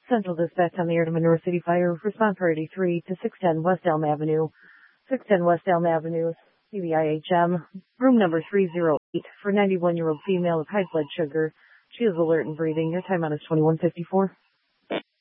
Central Dispatch on the air to Monroe City Fire. Response priority 3 to 610 West Elm Avenue. 610 West Elm Avenue, CBIHM. Room number 308 for 91-year-old female with high blood sugar. She is alert and breathing. Your timeout is 21:54.